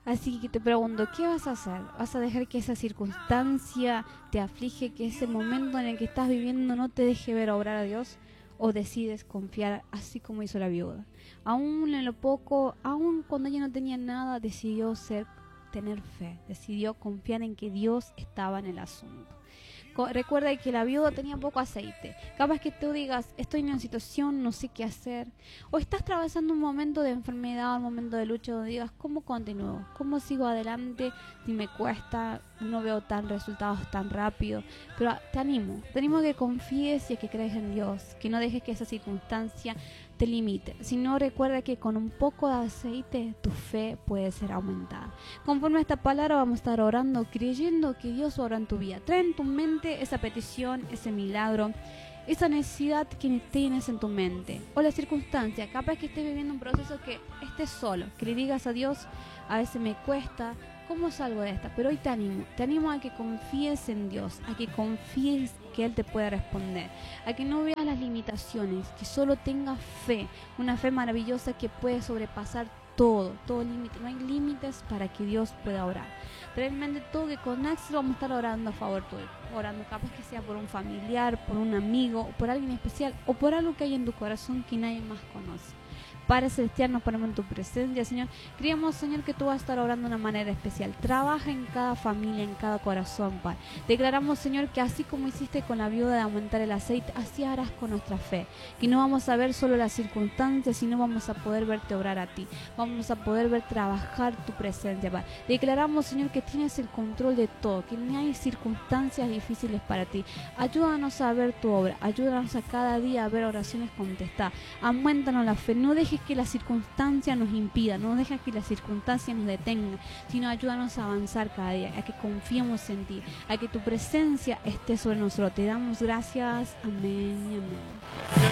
Así que te pregunto, ¿qué vas a hacer? ¿Vas a dejar que esa circunstancia te aflige, que ese momento en el que estás viviendo no te deje ver obrar a Dios? ¿O decides confiar así como hizo la viuda? Aún en lo poco, aún cuando ella no tenía nada, decidió tener fe, decidió confiar en que Dios estaba en el asunto. Recuerda que la viuda tenía poco aceite. Capaz que tú digas, estoy en una situación, no sé qué hacer. O estás atravesando un momento de enfermedad, un momento de lucha donde digas, ¿cómo continúo? ¿Cómo sigo adelante si me cuesta? No veo resultados tan rápido. Pero te animo a que confíes y a que creas en Dios. Que no dejes que esa circunstancia te limite, sino recuerda que con un poco de aceite tu fe puede ser aumentada. Conforme a esta palabra vamos a estar orando, creyendo que Dios obra en tu vida. Trae en tu mente esa petición, ese milagro, esa necesidad que tienes en tu mente, o la circunstancia. Capaz que estés viviendo un proceso que estés solo, que le digas a Dios, a veces me cuesta, ¿cómo salgo de esta? Pero hoy te animo a que confíes en Dios, a que confíes que Él te puede responder, a que no veas las limitaciones, que solo tengas fe, una fe maravillosa que puede sobrepasar todo límite. No hay límites para que Dios pueda orar. Realmente todo que con Axel vamos a estar orando a favor tuyo, orando capaz que sea por un familiar, por un amigo, por alguien especial o por algo que hay en tu corazón que nadie más conoce. Padre Celestial, nos ponemos en tu presencia, Señor. Creemos, Señor, que tú vas a estar obrando de una manera especial. Trabaja en cada familia, en cada corazón, Padre. Declaramos, Señor, que así como hiciste con la viuda de aumentar el aceite, así harás con nuestra fe. Que no vamos a ver solo las circunstancias, sino vamos a poder verte obrar a ti. Vamos a poder ver trabajar tu presencia, Padre. Declaramos, Señor, que tienes el control de todo, que no hay circunstancias difíciles para ti. Ayúdanos a ver tu obra. Ayúdanos a cada día a ver oraciones contestadas. Aumentanos la fe. No dejes que las circunstancias nos impidan, no dejes que las circunstancias nos detengan, sino ayúdanos a avanzar cada día, a que confiemos en ti, a que tu presencia esté sobre nosotros. Te damos gracias. Amén y amén.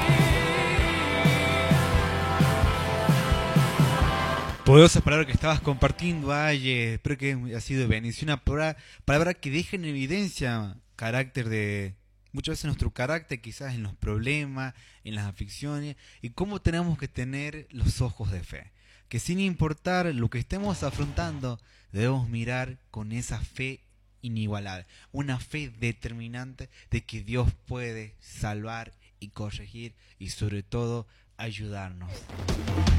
Poderosa palabra que estabas compartiendo, Aye. Espero que haya sido de bendición. Una palabra que deja en evidencia carácter de... Muchas veces nuestro carácter, quizás en los problemas, en las aflicciones, y cómo tenemos que tener los ojos de fe. Que sin importar lo que estemos afrontando, debemos mirar con esa fe inigualable. Una fe determinante de que Dios puede salvar y corregir y sobre todo ayudarnos.